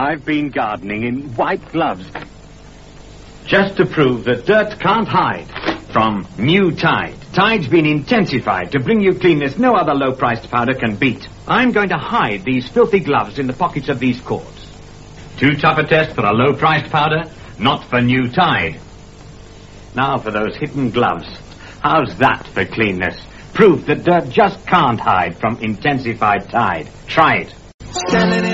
I've been gardening in white gloves. Just to prove that dirt can't hide from New Tide. Tide's been intensified to bring you cleanness no other low-priced powder can beat. I'm going to hide these filthy gloves in the pockets of these cords. Too tough a test for a low-priced powder? Not for New Tide. Now for those hidden gloves. How's that for cleanness? Proof that dirt just can't hide from intensified Tide. Try it.